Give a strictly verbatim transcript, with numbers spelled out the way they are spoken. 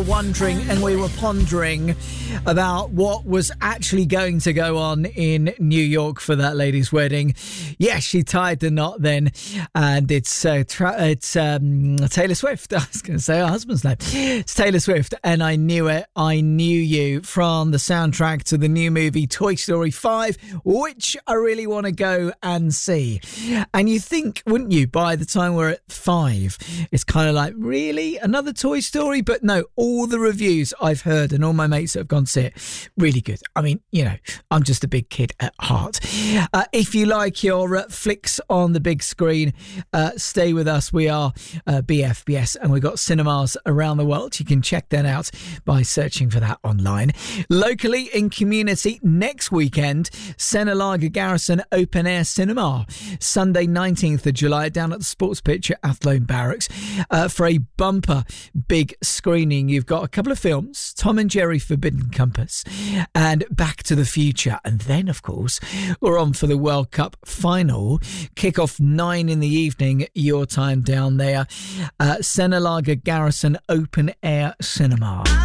wondering and we were pondering about what was actually going to go on in New York for that lady's wedding. Yes, she tied the knot then, and it's uh, tra- it's um, Taylor Swift. I was going to say her husband's name. It's Taylor Swift, and I knew it. I knew you from the soundtrack to the new movie Toy Story five, which I really want to go and see. And you think, wouldn't you, by the time we're at five, it's kind of like, really? Another Toy Story? But no, all the reviews I've heard and all my mates that have gone to see it, really good. I mean, you know, I'm just a big kid at heart. Uh, if you like your uh, flicks on the big screen, uh, stay with us. We are uh, B F B S, and we've got cinemas around the world. You can check that out by searching for that online. Locally in community, next weekend, Senalaga Garrison Open Air Cinema, Sunday nineteenth of July, down at the Sports Pitch at Athlone Barracks, uh, for a bumper big screening. You've got a couple of films, Tom and Jerry Forbidden Compass and Back to the Future. And then, of course, we're on for the World Cup final. Kick-off nine in the evening, your time down there. Uh, Senalaga Garrison Open Air Cinema.